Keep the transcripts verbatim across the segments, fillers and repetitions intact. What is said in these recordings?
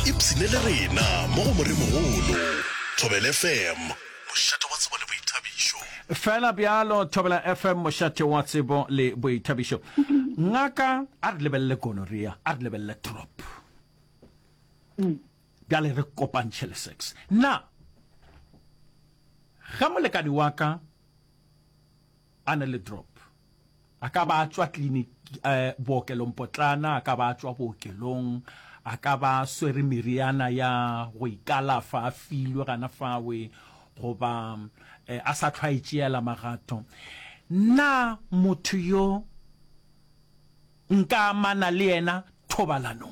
ipsinele rena mo go more mogolo Thobela F M mošate wa tsebo le boithabišo fela bjalo Thobela F M mošate wa tsebo le boithabišo ngaka a re lebelle gonorrhea a re lebelle drop bjale re kopantšhe le sex na ga molekani wa ka a na le drop a ka ba tswa clinic eh bookelong potlana a ka ba tswa bookelong a ka ba swere meriana ya go ikalafa a filwe gana fawe go ba eh, a sa tlwaetšeela magato na motho yo nka mana le yena thobalanong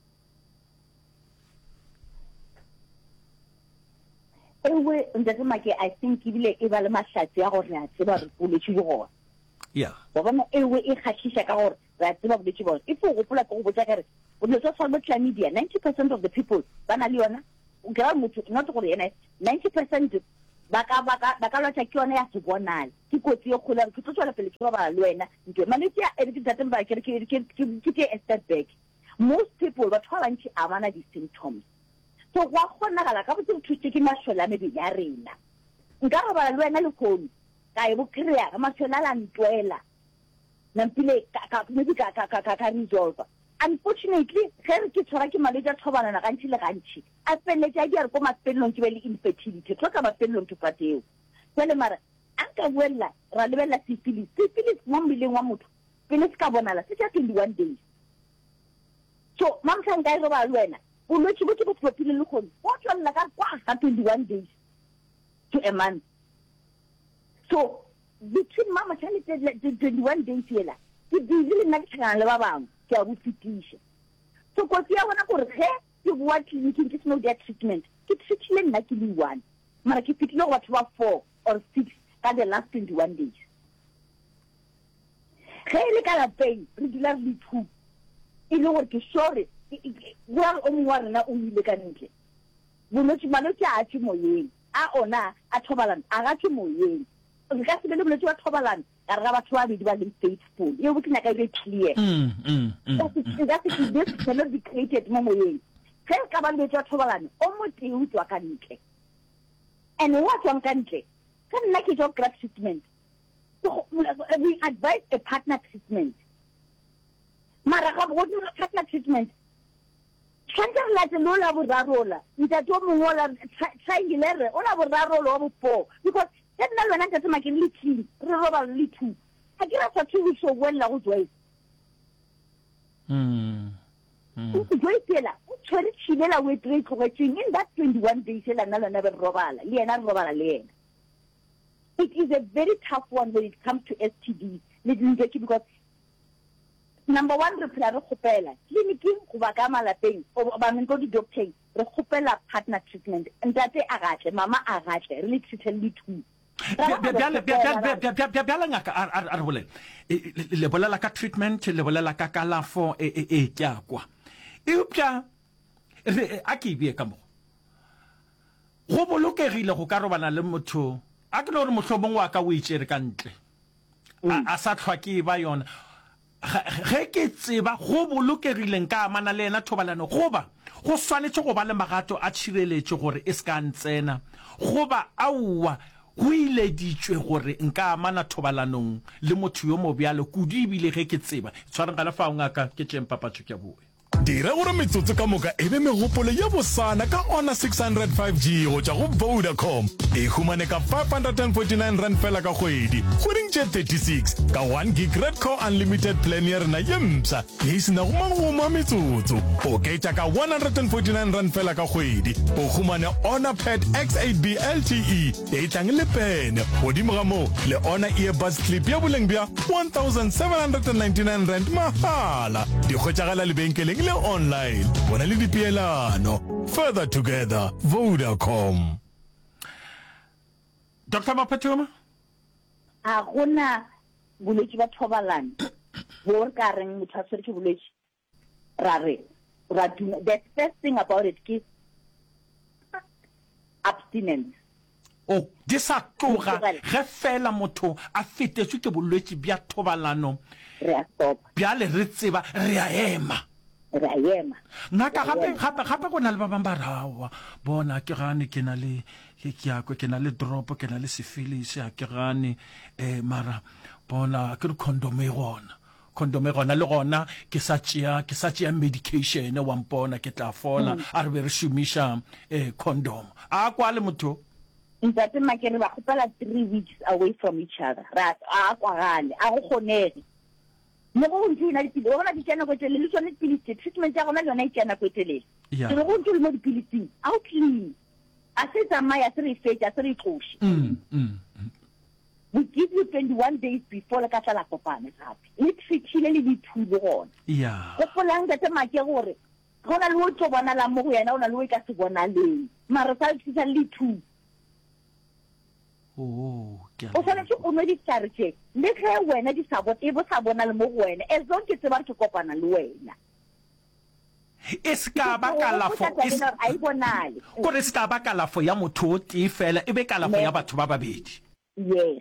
ewe ntate make I think ibile e ba le mahlatsi ya gore a tseba re poletše go yeah ba bona ewe e khatshisha ka gore ra tseba boletše bona if o gopola go botsa ka re o le tsa solve chlamydia ninety percent of the people ba na le yona o ga motho not gore yena ninety percent ba ka ba ka ba ka lwa tsa ke yona ya se bonala ke kotsi e kgola ke tlo tswela pele ke ba ba le wena ntwe malwetse ya e ke tata ba ke ke ke ke a step back most people ba thola ntse a bana di symptoms so wa khona gala ka botse thutse ke mashola me ya rena nka re ba le wena le khoni ka e bo kreya ka mashola la ntwela nampile ka ka maybe ka ka ka ka resolve unfortunately ge ke tshwara ke malwetse a thobalana ga ntse le gantsi a felletse a di re go mapellong ke be le infertility tlo ka mapellong ke pateo tsele mara a ka buella ra lebella syphilis syphilis mo mmeleng wa motho pele se ka bonala se tsa twenty-one days so mamtla nka e roba le wena o lotse bo ke bo popile le gone o tswalla ka kwa ga twenty-one days to a month so between mama tshane twenty-one days yela ke busy nna ke tsana le ba bang ke a bofitisha so ko tsia bona gore ge ke bua clinic ke seno dia treatment ke treatment nna ke le one mara ke fitile go batho ba four or six ka the last twenty-one days ge le ka la pain re dula re two ile gore ke sorry wa o mo wa rena o ile ka ntle bolotse malotse a tse moyeng a ona a thobalana a ga tse moyeng re ka se le bolotse wa thobalana ka re ga batho ba di ba le faithful e botse nyaka e clear mm mm mm that is this cannot be created mo moyeng ge ka ba le tsa thobalana o mo teng o tswa ka ntle and what one ka ntle ka nna ke jo grad treatment so we advise a partner treatment mara ga bo di partner treatment Santa la te no la borarola nta to mongola triangle o la borarola wa bo because nna lwana nta tsema ke le team re roba le two a ke ra tsa two weeks o wela go joy mm o joy pela o tshwere tshilela we three tlogetseng in that twenty-one days la nna lwana be robala le yena robala le yena it is a very tough one when it comes to S T D le dintle because number one re phela re khopela clinicing go ba ka malapeng o ba mentlo di doctor re khopela partner treatment ntate a gatle mama a gatle re le treatment le two bjale bjale ngaka a re bolela le bolela ka treatment le bolela ka kalafo e e tja kwa e upja a ke bie ka mo go bolokegile go ka robana le motho a ke le gore mohlomong wa ka o itsere ka ntle a sa tlhwa ke ba yona ge ke tseba go bolokegileng ka amana le ena thobalano goba go swanetse go ba le magato a tshireletse gore e ska ntsena goba aua go ile ditšwe gore nka amana thobalanong le motho yo mo bjalo kudu ebile ge ke tseba tshwareng ga le fa ngaka ke tšeng papatšo ke bue dira gore metsotso ka moka e be megopolo ya bosana ka ona six hundred five G go tša go Vodacom e humane ka five hundred forty-nine rand fela ka kgwedi kgweding tše thirty-six ka one gig red core unlimited plan ya rena ye mpša ye sena go magoma metsotso o ketša ka one hundred forty-nine rand fela ka kgwedi o humane Honor Pad X eight B L T E e tlang le pene godimo ga moo le Honor earbuds clip ya boleng bja one thousand seven hundred ninety-nine rand mahala di kgwetšagala lebenkeleng le online bona le dipeelano further together Vodacom. Doctor Mapatoma a gona bolwetse ba thobalana bo ka reng motho a tshwere ke bolwetse ra re ra the first thing about it is abstinence o di sa tloga ge fela motho a fetetswe ke bolwetse bja thobalano re a stop bjale re tseba re a ema re a ema ngaka gape gape gape go na le ba bang ba rawa bona ke gane ke na le ke ya ke na le drop ke na le syphilis ya ke gane eh mara bona ke condom e gona condom e gona le gona ke sa tšea ke sa tšea medication wa mpona ke tla fola a re be re shumisha eh condom a kwa le motho ntate makere ba khopela three weeks away from each other ra a kwa gane a go kgonege mo go ntse di pele ona di tsena go tele le tsone dipili treatment ya gona yona e tsena go tele se go ntse le mo dipili out clean a se tsamaya se re fetsa se re tloshi mm mm we give you twenty-one days before la ka tla kopana gape le fitile le dithulo gona yeah go polang ntate makere gore gona le o tlo bona la mo go yena ona le o ka se bona le mara sa tsa le two oh ke o sala ke o no di tsaretse le ge wena di sabo e bo sa bona le mo go wena e zo ke tseba ke kopana le wena eska ba kalafo ai bonale gore eska ba kalafo ya motho o tee fela e be kalafo ya batho ba babedi yes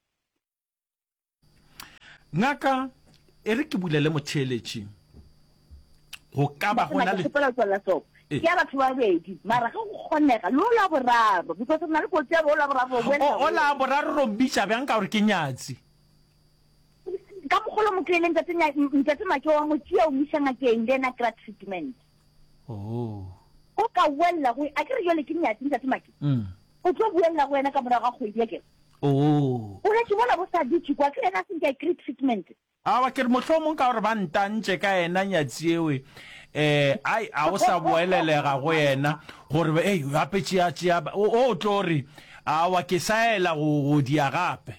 ngaka e re ke bulele motheletši go ka ba gona le ke ya batho ba babedi mara ga go kgonega lo la boraro because na le go tsaya lo la boraro o la boraro ro mbitša bjang ka gore ke nyatsi ka mogolo motlele ntse tsenya ntse tsema ke wa mo tšea o mishanga ke eng then a crack treatment oh o ka wella go a ke re jole ke nyatsi ntse tsema ke mm o tlo buella go ena ka morago ga go ile ke oh o le ke bona bo sa ditši kwa ke ena se nke crack treatment awa ke re motlho mong ka gore ba ntantše ka ena nyatsi ewe eh ai a o sa boelelega go yena gore ei gape tšea tšea o tlo re awa ke saela go dia gape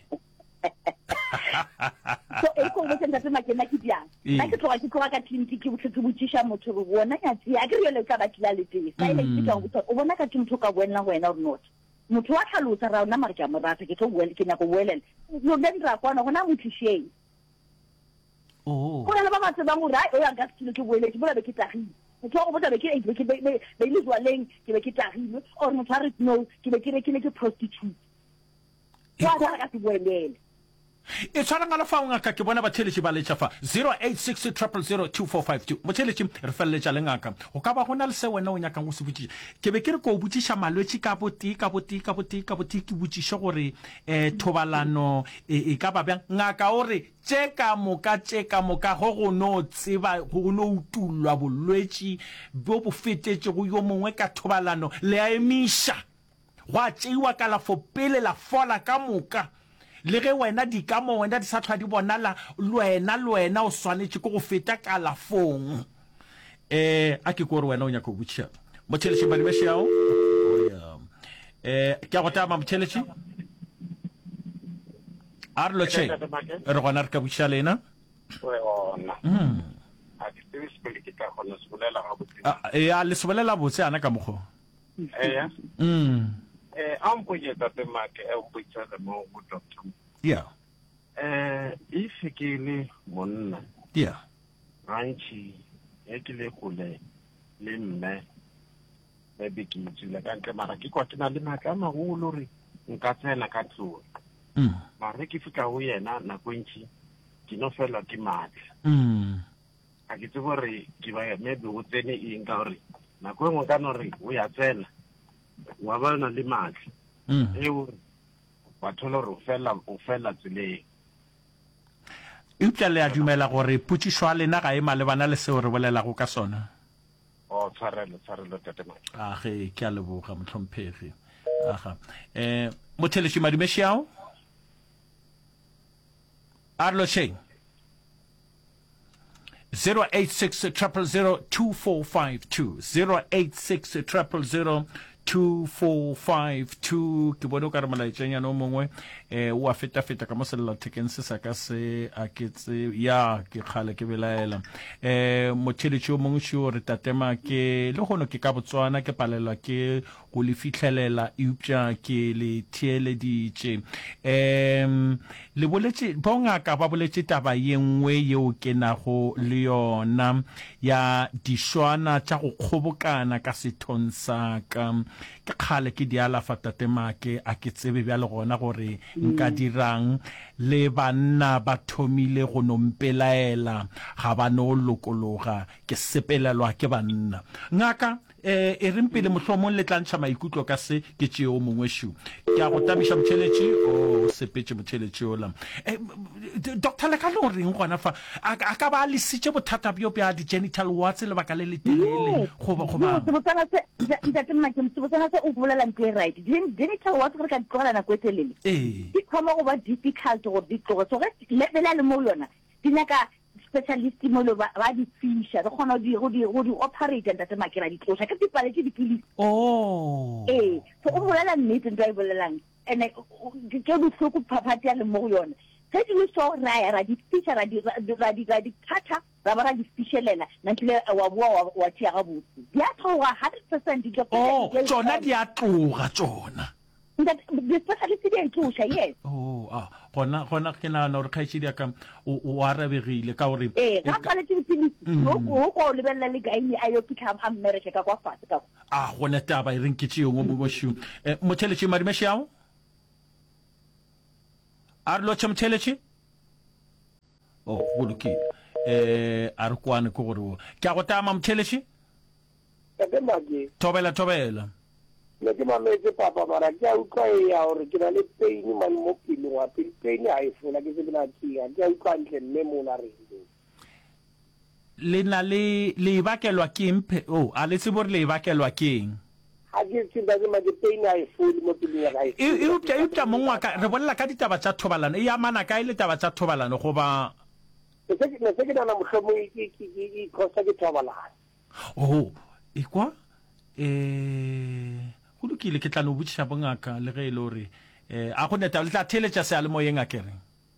so e go go tsena tsema ke na ke diang na ke tloga ke tloga ka clinic ke botse ke botšiša motho go bona nyatsi a ke re le ka ba tla le teng ka ile ke tla go o bona ka tšhintho ka bona wena or not motho wa tlhalotsa ra ona mara ke mo rata ke tlo buela ke nya go buelela no ben ra kwana gona mothisheng oh bona ba ba tseba mo ra o ya ga ke ke buele ke bona be ke tlagile ke go botsa be ke e ke be be le jwaleng ke be ke tlagile or motho a re no ke be ke re ke ne ke prostitute wa ka ke buelela e tshwana ngala fa ngaka ke bona batheletši ba letša fa zero eight six zero zero zero two four five two motheletši re feleletša le ngaka go ka ba gona le se wena o nyakang go se botšiša ke be ke re ko o botšiša malwetši ka botee ka botee ka botee ka botee ke botšiše gore um thobalano e ka ba bjang ngaka o re tše ka moka tše ka moka go go no tseba go no utulwa bolwetši bo bo fetetše go yo mongwe ka thobalano le a emiša go a tšeiwa kalafo pele la fola ka moka le ge wena di ka mo wena di sa tlhwa di bonala lwena lwena o swanetše ke go feta kalafong eh a ke gore wena o nyaka go botšiša motheletši ba dibeše yao eh ke a go tama motheletši a re lotšhe re gona re ka botšiša lena a le sebolela botse ana ka mokgo eh a mpotse tate make e mpotse le mo go doctor yeah eh if ke le monna yeah ranchi e ke le gole le mme be be ke tsile ka ntle mara ke kwa tsena le maka magolo re nka tsena ka tlo mm mara ke fika go yena na kwentši ke no fela ke matla mm a ke tsebo re ke ba maybe go tsene eng ka gore na go ngwe ka no re o ya tsena wa bana le matla mm eo wa thola re o fela o fela tseleng upša le a dumela gore potšišwa lena ga e malebana le seo re bolelago ka sona o tshwarelo tshwarelo tatema a ge ke a leboga motlhomphegi aga eh motheletši madumeši ao a re lotšheng zero eight six zero zero two four five two zero eight six zero zero two four five two ke bone o ka re molaetšanyana o mongwe um o a feta-feta ka mo selelathekeng se sa ka se a ketse ya ke kgale ke belaela um motheletši o mongwe šeo re tatema ke le gono ke ka botswana ke palelwa ke go le fitlhelela eupša ke le theeleditše um le boletše bongaka ba boletše taba ye nngwe yeo ke nago le yona ya dišwana tša go kgobokana ka sethong sa ka ke kgale ke di alafa tatemake a ke tsebe bjale gona gore nka dirang le banna ba thomile go nompelaela ga ba no lokologa ke sepelelwa ke banna ngaka eh e rimpele mohlomong le tlantša maikutlo ka se ke tšeo mongwe shu ke a go tabiša motšheletši o sepetše motšheletši ola eh doctor le ka le goreng gona fa a ka ba lesitše bothata bjo bja di-genital warts lebaka le letelele goba goba ntatemake mosebotsana se o bolela ntho e right genital warts gore ka di tlogela nako e telele di thoma go ba difficult gore di tloge so ge lebele a le mo yona di nyaka specialist mo lo ba di fisha re khona di go di go di operate ntate makera di tlosha ke dipale ke dipilisi oh eh so o bolela nnete ntwa e bolelang ene ke ke bohloko phaphathi ya le mo yona se di so ra ra di fisha ra di ra di ra di thata ra ba ra di fishelela ntle wa bua wa tia ga botse ya tloga one hundred percent di tlo oh tsona di a tloga tsona the specialist di a tlosha yes oh ah gona gona ke na no re khaitshedi ka o arabegile ka gore eh ga pala ke dipilisi go go le bella le gaini ayo pitha ha America ka kwa fase ka ah gona taba e reng ke tšeo mo mo shu eh motšheletši marimešao arlo tšemtšheletši oh go lokile eh a re kwane ko gore ke a go tama motšheletši ke mage tobela tobela le ke mametse papa mara ke a utlwa ya gore ke na le pain man mo pele wa pele pain a e fola ke se bana tsia ke a utlwa ntle mme mo na re le na le le bakelwa ke mpe oh a le tsebore le bakelwa keng ha ke se ba ma ke pain a e fola mo pele ya ga e e upta e upta mongwa ka re bolla ka ditaba tsa thobalano e amana ka ile taba tsa thobalano go ba se ke se ke na mohlomong ke ke ke khosa ke thobalano oh e kwa eh go lokile ke tla no botšiša bongaka le ge e le gore eh a go neta le tla theletša se a le moyeng a kere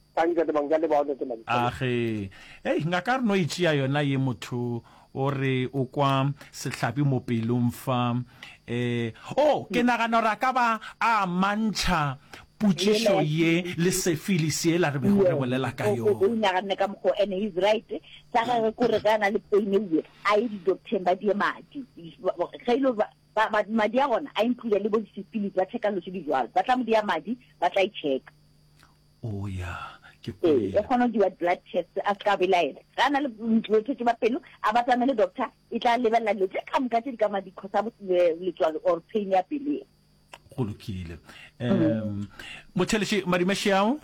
age ei ngaka re no itšea yona ye motho o re o kwa sehlapi mo pelong fa eh oh ke nagana gore a ka ba a mantšha putsišo ye le sefilisi e la re bego re bolela ka yona o nagane ka mokgo ene is right sa ga go re kana le pain e a e di doctor ba di madi ga ilo ba madi a gona a include le bo disipilisi ba check lo se di jwalo ba tla mo dia madi ba tla I check oh ya ke e khona di blood test a ka belaela kana le ntlo tse ba pelo a ba tsamele doctor e tla lebella le tse ka mka tse di ka madi khosa bo le tswalo or pain ya pele go lokile em motšheletši marimešao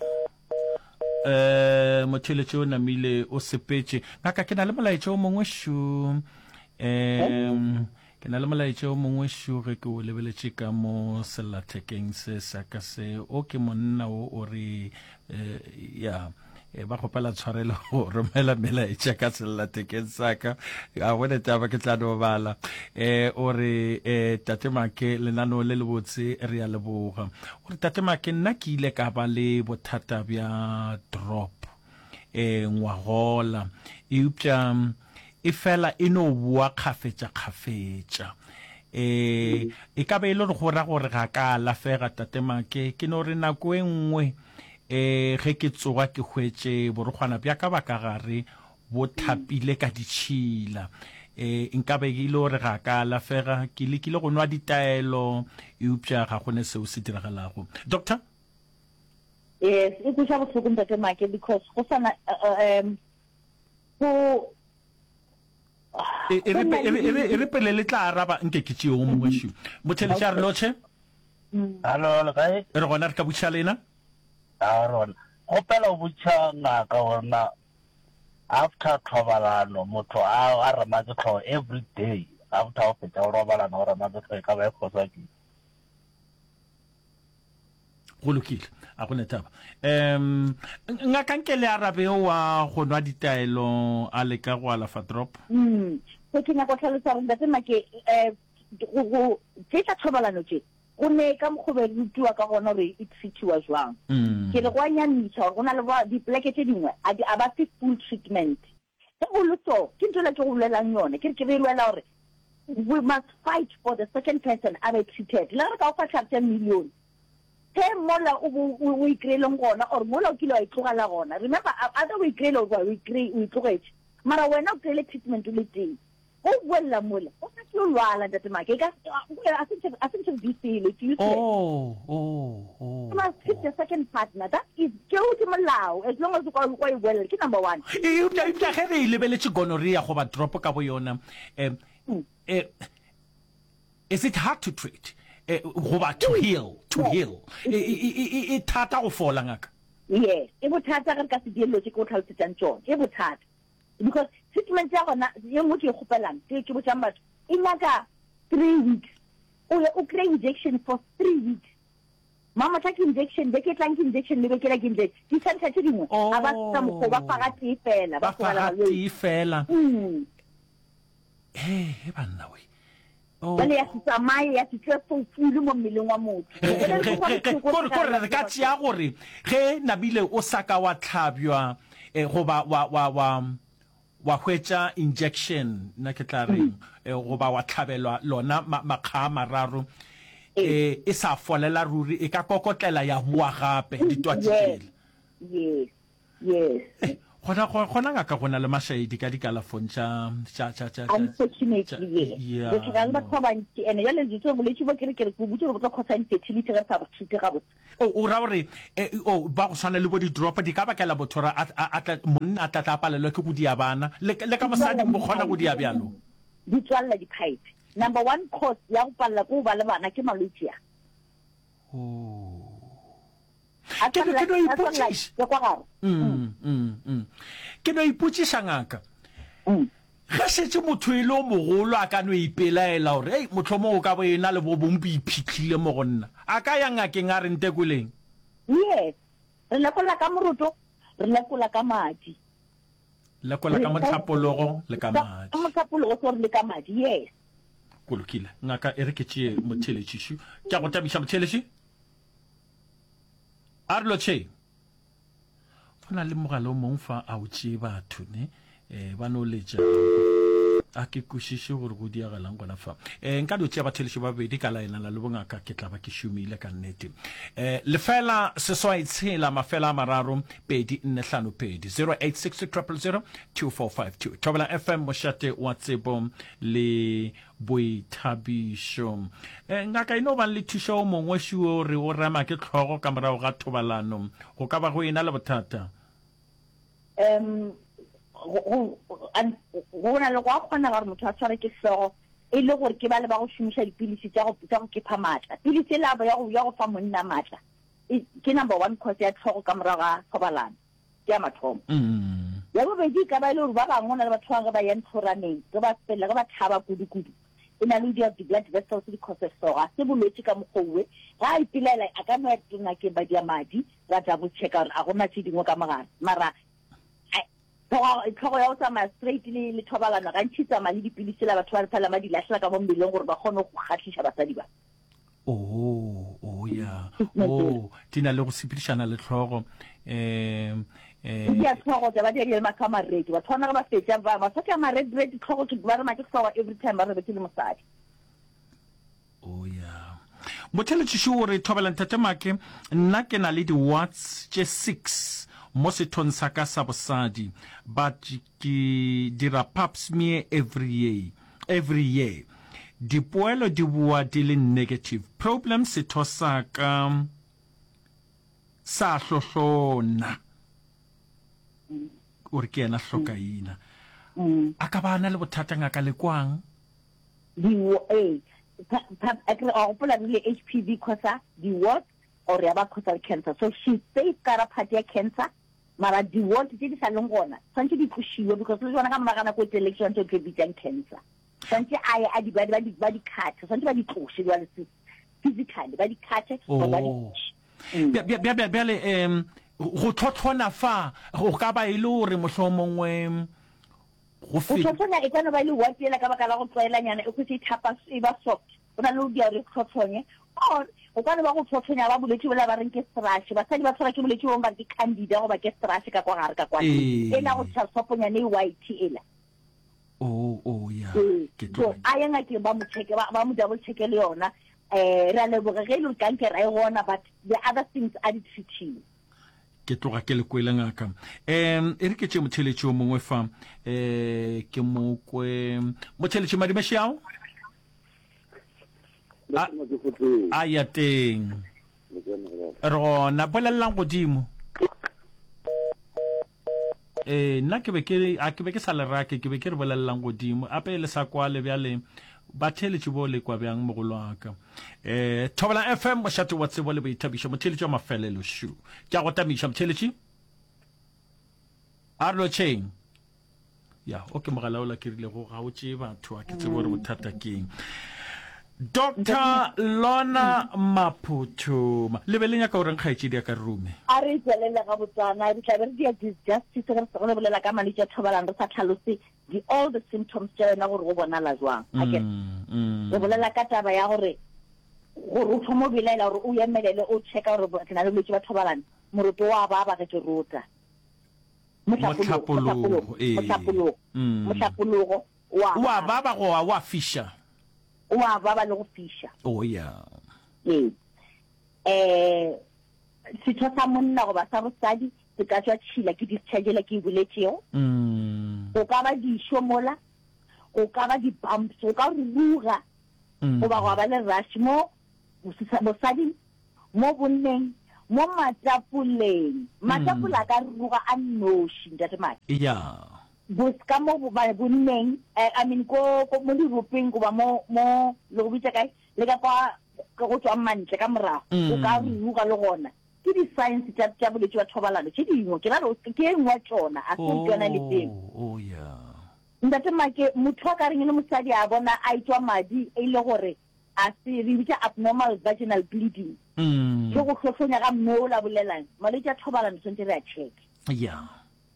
eh motšheletši o namile o sepetše ngaka ke na le molaetša o mongwe shu em ke na le molaetša o mongwe shu ge ke o lebeletše ka mo sellathekeng se sa ka se o ke monna o o re ya e ba gopela tshwarelo go romela melaetša ka sellathekeng sa ka a bone taba ke tla no bala eh o re eh tatemake lenaneo le le botse re a leboga o re tatemake nna ke ile ka ba le bothata bja drop eh ngwagola e upša e fela e no bua kgafetša kgafetša eh e ka be e le go ra gore ga ka lafega tatemake ke no re nako e nngwe eh ge ke tsoga ke hwetše borogwana bja ka baka gare bo thapile ka ditšhila eh nka be ke ile gore ga ka lafega ke lekile go nwa ditaelo e upša ga gone seo se diragalago doctor yes e go tšha bohloko ntatemake because go sana um go e re pele le tla araba nke ke tšeo mongwe shu motšheletša re lotšhe hallo le kae re gona re ka botša lena Aaron, opela o butša ngaka gorena after thobalano motho a a rama ke tlhogo every day after o fetša o robalana o rama ke tlhogo e ka ba e kgosa ke go lokile a go netaba um ngaka nke le arabe wa go nwa ditaelo a le ka go alafa drop mm se ke nyaka go tlhalosa gore ntatemake um go tšetša thobalano tše go ne ka mokgobe rutiwa ka gona gore e treatiwa jwang ke le go a nyamiša gore go na le dipleke tše dingwe a ba fe full treatment ge go le so ke ntho le ke go bolelang yone ke re ke be lwela gore we must fight for the second person a be treated le re ka o fa tlhapša million te mola o ikreileng gona or mola o kile wa itlogela gona remember other o ikreile o itlogetse mara wena o kreile treatment o le teng o buella mola o sa tlo lwala ntate make ka a se a se di feel it you oh oh oh you must pick the second partner that is go to malao as long as you go go well ke number one e utla utla ge re lebeletse gonorrhea go ba drop ka bo yona em eh is it hard to treat go ba to heal to heal e thata go fola ngaka yes e bothata ka se dielo ke go tlhalotsa tsone e bothata because treatment ya gona ye motho e gopelang ke ke botsa batho e nyaka three weeks o o kry injection for three weeks mama take injection be ke tlang injection le be ke la ke injection di santse tse dingwe a ba tsa mo ba faga ti fela ba faga ti fela mm eh e banna we oh bale ya tsamaye ya tse fo fulu mo mmeleng wa motho gore gore re ka tsia gore ge Nabile o saka wa tlhabjwa eh go ba wa wa wa wa hwetša injection na ke tla reng go ba wa tlhabelwa lona makga mararo eh e sa folela ruri e ka kokotlela ya bua gape ditwatsikele yes yes gona gona ngaka gona le mashaidi ka dikalafong tša tša tša tša unfortunately yes ke ga ba tshwabantsi ene ya le ditso mo le tšo ke re ke re go butse go tla khotsa infertility ga sa botshite ga botse o ra gore o ba go swana le bo di drop di ka bakela bothora a monna a tla tla palelwa ke go dia bana le ka mosadi mo gona go dia bjalo di tswalla di pipe number one cause ya go palla go ba le bana ke malwetse ya oh ke no iputsisa mm mm ke no iputsisa ngaka ga setse motho e le mogolo a ka no ipelaela gore hey motlhomo o ka bo ena le bo bompi iphitlhile mo gonna a ka ya ngakeng a re ntekoleng yes re lekola ka moroto re lekola ka madi lekola ka motlhapologo le ka madi ka motlhapologo so re le ka madi yes kolokile ngaka e re ke tšee motheletšišu ke go tabiša motheletši Arlo che fona le mogala o mong fa a o tšee batho ne eh ba no letša a ke kwešiše gore go diagalang gona fa eh nka do tšea bathelešo ba bedi ka laelana le bongaka ke tla ba ke šomile ka nnete eh lefela seswai tshela mafela a mararo pedi nne hlano pedi zero eight six zero zero zero two four five two Thobela F M mošate wa tsebo le boithabišo eh ngaka ino ba le thuša o mongwe šuo re o rema ke tlhogo ka morago ga thobalano go ka ba go ena le bothata um go bona le go a kgona gore motho a tshware ke hlogo e le gore ke ba le ba go šomiša dipilisi tša go tša go ke pha matla pilisi la ba ya go ya go fa monna matla ke number one cause ya tlhogo ka morago ga thobalano ke ya mathomo mm ya bobedi ka ba ile gore ba bangwe na le batho ba ba yang thoraneng ke ba fela ke ba thaba kudu-kudu e na le di of the blood vessels di cause soga se bolwetse ka mogouwe ga a ipilela a ka no ya tsona ke ba dia madi ra double check gore a gona tse dingwe ka mogare mara tlhogo ya go tsamaya straight le thobalano ga ntšhitsa male dipilisi la batho ba re phela ma di latlhela ka mo mmeleng gore ba kgone go kgatlhiša basadi ba oh oh ya oh tina le go sepedišana le tlhogo um eh ya tlhogo tsa ba di le matsa ma red ba tshwana ga ba fetša ba ba sa ma red red tlhogo ke ba re ma ke tsoga every time ba re betse le mosadi oh ya motheletšiši o re thobelang thata make nna ke na le di-watts tše six mo sethong sa ka sa bosadi but ke dira pap smear every year every year dipoelo di bua di le negative problem setho sa ka sa hlohlona o re ke ena hlokaina a ka bana le bothata ngaka le kwang di eh pap akre o pola le H P V khosa di what or ya ba khosa cancer so she safe kara part ya cancer mara di what di di sa lengona santse di kushiwe because le jona ka magana ko election to ke bitang cancer santse ai a di ba di ba di cut santse ba di tloshe di le physically ba di cut ba di bia bia bia bia le em go tlhotlhona fa go ka ba ile gore mohlomongwe go fe go tlhotlhona e kana ba ile what yela ka baka la go tsoelanyana e go se thapa e ba soft bona le di a re tlhotlhonye or o ka le ba go tlhotlhonya ba boletse ba ba reng ke thrush ba sa di ba tshwara ke boletse ba ba di candida go ba ke thrush ka kwa gare ka kwa ena go tshoponya ne white ela oh oh ya ke tlo aya nga ke ba mo check ba ba mo double check le yona eh ra le bo ge le kankere ai gona but the other things are treating ke tloga ke le kwele ngaka em e re ke tše motheletši o mongwe fa eh ke mo kwe motheletši Madimašiao a ya teng rona bolelelang godimo eh nna ke be ke a ke be ke sa le rake ke be ke re bolelelang godimo ape le sa kwa le bjale ba theletše bo le kwa bjang mogolo aka eh Thobela F M mošate wa tsebo le boithabišo motheletši wa mafelelo shu ke a go tamiša motheletši arlo chain ya okay mogala o la ke rile go ga o tše batho a ke tsebo re bothata keng Doctor Lona Maphuthuma le be le nya ka o reng kgaetšedi ya ka rume a re tselela ga botsana re tla be re dia justice re se gone bolela ka malwetse a thobalano re sa tlhalose di all the symptoms tša yona gore go bonala jwang a ke re bolela ka taba ya gore gore o thomo bilaela gore o emelele o checka gore ke na le bolwetse ba thobalano moroto wa ba ba ke ke rota motlhapologo motlhapologo motlhapologo wa ba ba go wa fisha wa ba ba le go fisha oh yeah eh eh sitho sa monna go ba sa bosadi se ka tswa tshila ke ditshegela ke buletšego mm o ka ba di shomola o ka ba di bumps o ka ruga o ba go ba le rush mo bosadi mo bonneng mo matapuleng matapula ka ruga a noši ntate maka yeah buska mo ba bonneng I mean ko ko mo di rupeng go ba mo mo le go bitsa kae le ka kwa go tswa mantle ka morago o ka ruga le gona ke di science tsa tsa bolwetse ba thobalano tše dingwe ke ra ke engwa tsona a se tsona le teng oh yeah ntate make motho a ka reng le mosadi a bona a itswa madi e ile gore a se re bitsa abnormal vaginal bleeding mm ke go hlotlhonya ga mme o la bolelang malwetse a thobalano tshwanetse re a check yeah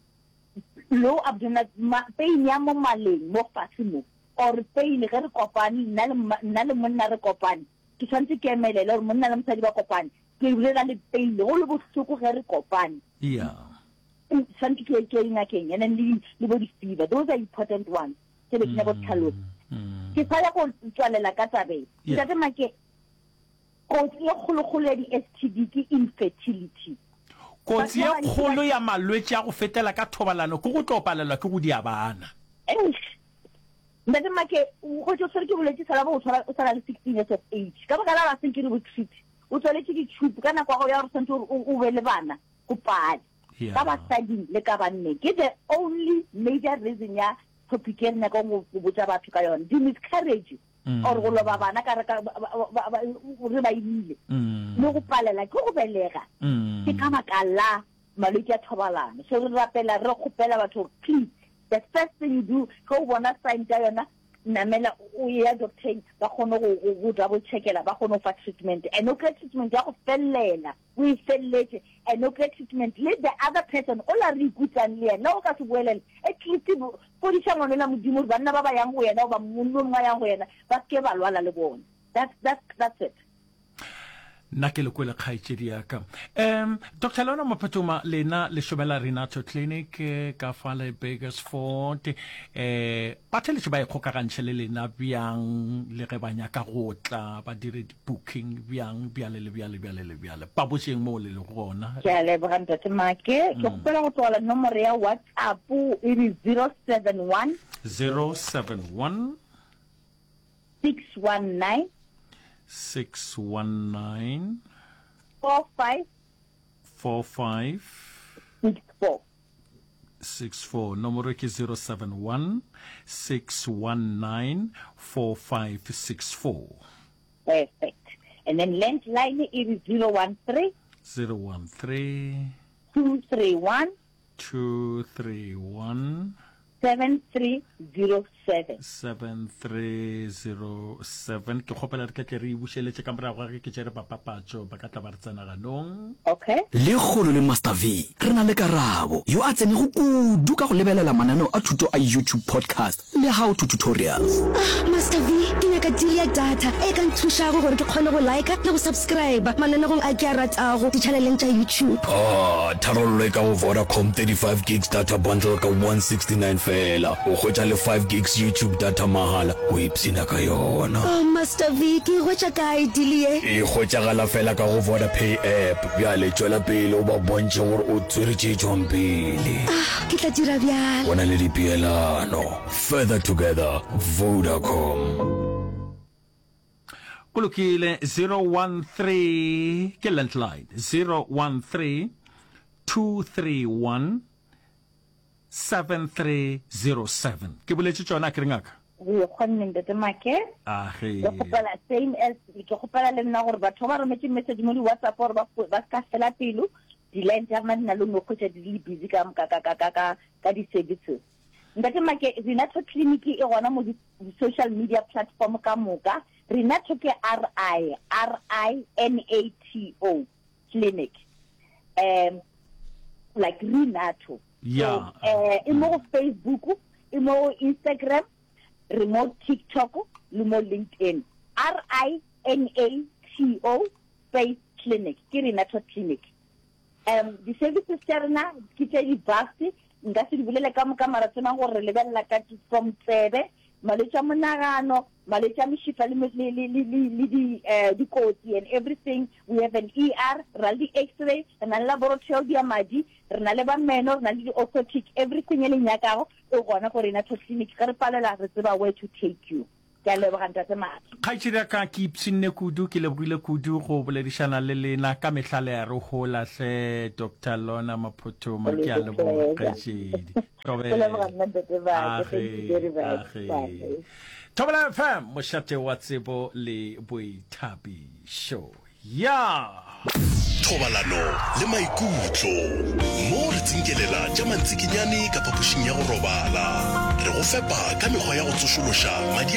low abdominal pain ya mo maleng mo fatshe mo or pain ge re kopane nna le nna le monna re kopane ke tshwanetse ke emelele gore monna le mosadi ba kopane ke bulela le pain go le bohloko ge re kopane yeah tshwanetse ke ke ina keng and then le le body fever those are important ones ke be ke ne go tlhalosa ke tsaya go tswalela ka tabe ke tla tsema ke ko le kgologolo ya di S T D ke infertility kotsi ya kgolo ya malwetse a go fetela ka thobalano go go tlopalelwa ke go dia bana eh ntate make go tšo tsere ke boletse sala bo o tsara le sixteen years of age ka ba kala ba se ke re bo treat o tsweletse ke tšhupu kana kwa go ya gore sentse o be le bana go padi ka ba studying le ka banne ke the only major reason ya topic e nna go go botsa batho ka yona di miscarriage or go loba bana ka re ka re ba ile le go palela ke go belega ke ka makala malwetse a thobalano so re rapela re kgopela batho please the first thing you do go bona sign tsa yona namela o ya doctor ba kgone go go double checkela ba kgone fa treatment and no treatment ya go fellela o e felletse and no treatment le the other person o la re ikutsang le yena o ka se boelela at least for di tshangwana la modimo ba nna ba ba yang go yena ba munno nga yang go yena ba ke ba lwala le bona that's that's that's it nna ke le kwele kgaetšedi ya ka um Doctor Lona Maphuthuma lena le šomela Renato Clinic ka fale Bakersford eh ba theletše ba ikgokagantšhe le lena bjang le ge ba nyaka go tla ba dire booking bjang bjale le bjale bjale le bjale ba bošeng mo le le gona ke a leboga ntate make ke gopela go tlola nomoro ya WhatsApp e re zero seven one zero seven one six one nine six one nine four five four five six four six four nomoro ke zero seven one six one nine four five six four. Perfect. And then landline is zero one three zero one three two three one two three one seven three zero seven seven three zero seven ke khopela re ke re bušeletse ka morago ga ke tsere papapatso ba ka tla ba re tsena ganong okay le kgolo le Master V re na le karabo yo a tsene go kudu ka go lebelela mananeo a thuto a YouTube podcast le how to tutorials ah Master V ke nyaka deal ya data e ka nthušago gore ke kgone go like le go subscribe mananegong a ke a ratago di-channeleng tša YouTube. Ah, tharollo e ka go Vodacom thirty-five gigs data bundle ka one sixty-nine fela. O hwetša le five gigs YouTube data mahala o ipsina ka yona. Oh, Master V, ke hwetša kae deal ye? E hwetšagala fela ka go VodaPay app. Bjale tšwela pele o ba bontše gore o tswere tšetšong pele. Ah, ke tla dira bjalo. Bona le dipeelano. Further together, Vodacom. Kulukile zero one three ke landline zero one three two three one seven three zero seven. Ke boletse tsona ke ringaka. We khonneng de make. Ah he. Ke khopela same as ke khopela le nna gore batho ba rometse message mo di WhatsApp or ba ba ka fela pelo di line tsa mana lo mo khotsa di le busy ka ka ka ka ka ka di services. Ndate make Rinato clinic e gona mo di social media platform ka moka. Rinato ke R I R I N A T O clinic. Um like Rinato. Yeah. So, uh, imo Facebook, imo Instagram, remote TikTok, imo LinkedIn. R I N A T O space clinic. Ke Rinato clinic. Um the services tsarna ke tse di vast. Nka se di bolele ka moka mara tsena gore le bella ka from tsebe malwetse a monagano malwetse a meshifa le le le di eh dikotsi and everything. We have an E R, rally X-ray, and a laboratory di amadi, rena le ba meno, rena le di orthotic, everything e le nyakago o gona gore na clinic ka re palela re tseba where to take you. Ke a leboganta tse madi Khaitshira ka ke ipsinne kudu ke lebogile kudu go boledishana le lena ka mehlale ya re hola hle Doctor Lona Maphothoma ke a leboga khaitshedi. Thobela F M moshate wa tsebo le boithabi show. Ya Thobalano le maikutlo mo re tsinkelela tša mantsikinyane ka phapošing ya go robala re go fepa ka mekgwa ya go tsošološa madi